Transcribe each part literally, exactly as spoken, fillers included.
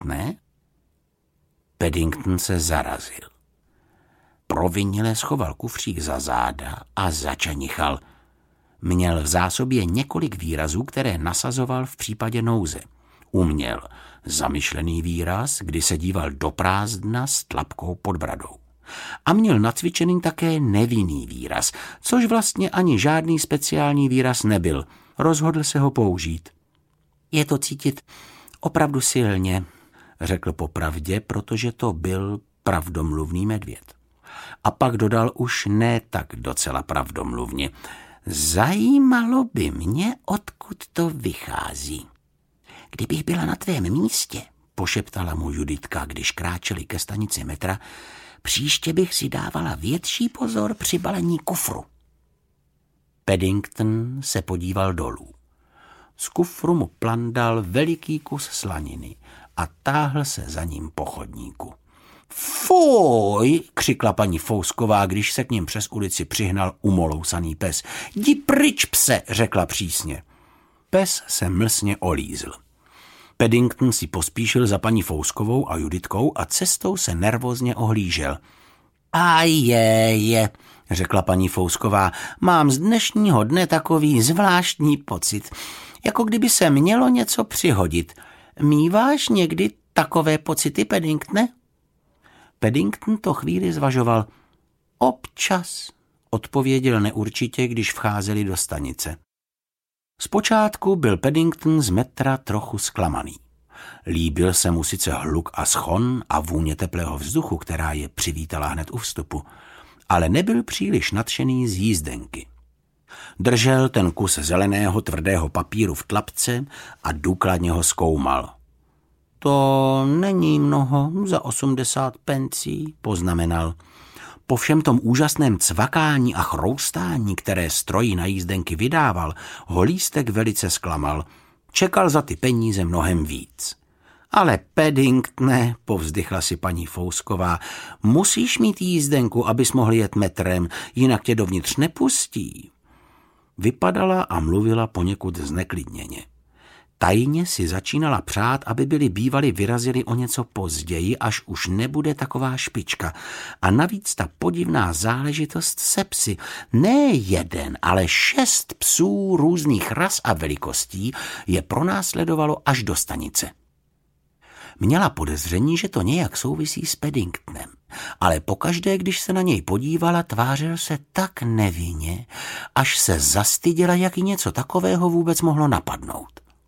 ne? Paddington se zarazil. Provinile schoval kufřík za záda a začanichal. Měl v zásobě několik výrazů, které nasazoval v případě nouze. Uměl zamyšlený výraz, kdy se díval do prázdna s tlapkou pod bradou. A měl nacvičený také nevinný výraz, což vlastně ani žádný speciální výraz nebyl. Rozhodl se ho použít. Je to cítit opravdu silně, řekl popravdě, protože to byl pravdomluvný medvěd. A pak dodal už ne tak docela pravdomluvně. Zajímalo by mě, odkud to vychází. Kdybych byla na tvém místě, pošeptala mu Juditka, když kráčeli ke stanici metra, příště bych si dávala větší pozor při balení kufru. Paddington se podíval dolů. Z kufru mu plandal veliký kus slaniny a táhl se za ním po chodníku. Fuj, křikla paní Fousková, když se k ním přes ulici přihnal umolousaný pes. Jdi pryč, pse, řekla přísně. Pes se mlsně olízl. Paddington si pospíšil za paní Fouskovou a Juditkou a cestou se nervózně ohlížel. A je, je, řekla paní Fousková, mám z dnešního dne takový zvláštní pocit, jako kdyby se mělo něco přihodit. Míváš někdy takové pocity, Paddingtone? Paddington to chvíli zvažoval. Občas, odpověděl neurčitě, když vcházeli do stanice. Zpočátku byl Paddington z metra trochu zklamaný. Líbil se mu sice hluk a schon a vůně teplého vzduchu, která je přivítala hned u vstupu, ale nebyl příliš nadšený z jízdenky. Držel ten kus zeleného tvrdého papíru v tlapce a důkladně ho zkoumal. To není mnoho za osmdesát pencí, poznamenal. Po všem tom úžasném cvakání a chroustání, které strojí na jízdenky vydával, ho lístek velice zklamal. Čekal za ty peníze mnohem víc. Ale Paddingtone, povzdychla si paní Fousková, musíš mít jízdenku, abys mohl jet metrem, jinak tě dovnitř nepustí. Vypadala a mluvila poněkud zneklidněně. Tajně si začínala přát, aby byli bývali vyrazili o něco později, až už nebude taková špička. A navíc ta podivná záležitost se psy. Ne jeden, ale šest psů různých ras a velikostí je pronásledovalo až do stanice. Měla podezření, že to nějak souvisí s Paddingtonem, ale pokaždé, když se na něj podívala, tvářil se tak nevinně, až se zastyděla, jak jí něco takového vůbec mohlo napadnout.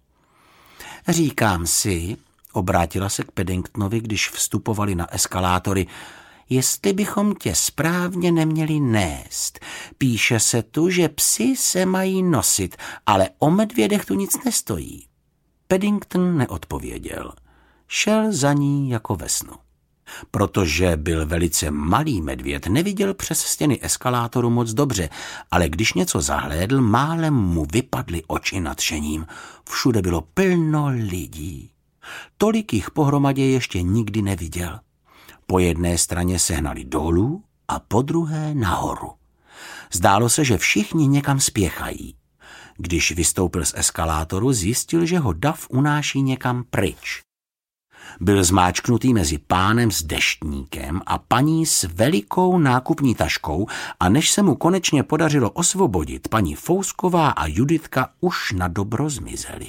Říkám si, obrátila se k Paddingtonovi, když vstupovali na eskalátory, jestli bychom tě správně neměli nést. Píše se tu, že psi se mají nosit, ale o medvědech tu nic nestojí. Paddington neodpověděl. Šel za ní jako ve snu. Protože byl velice malý medvěd, neviděl přes stěny eskalátoru moc dobře, ale když něco zahlédl, málem mu vypadly oči nadšením. Všude bylo plno lidí. Tolik jich pohromadě ještě nikdy neviděl. Po jedné straně sehnali dolů a po druhé nahoru. Zdálo se, že všichni někam spěchají. Když vystoupil z eskalátoru, zjistil, že ho dav unáší někam pryč. Byl zmáčknutý mezi pánem s deštníkem a paní s velikou nákupní taškou a než se mu konečně podařilo osvobodit, paní Fousková a Juditka už na dobro zmizely.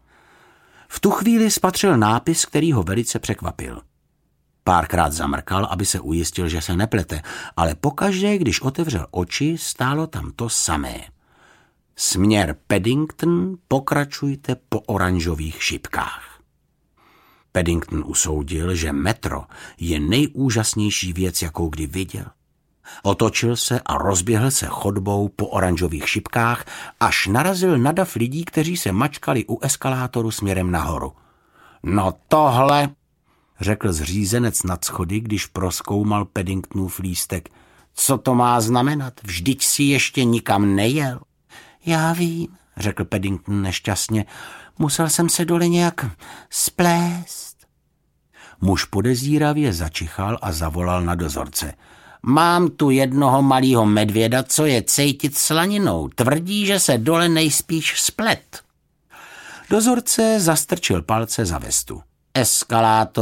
V tu chvíli spatřil nápis, který ho velice překvapil. Párkrát zamrkal, aby se ujistil, že se neplete, ale pokaždé, když otevřel oči, stálo tam to samé. Směr Paddington, pokračujte po oranžových šipkách. Paddington usoudil, že metro je nejúžasnější věc, jakou kdy viděl. Otočil se a rozběhl se chodbou po oranžových šipkách, až narazil na dav lidí, kteří se mačkali u eskalátoru směrem nahoru. No tohle, řekl zřízenec nad schody, když prozkoumal Paddingtonův lístek. Co to má znamenat? Vždyť si ještě nikam nejel. Já vím, řekl Paddington nešťastně. Musel jsem se dole nějak splést. Muž podezíravě začichal a zavolal na dozorce. Mám tu jednoho malého medvěda, co je cejtit slaninou. Tvrdí, že se dole nejspíš splet. Dozorce zastrčil palce za vestu. eskalátor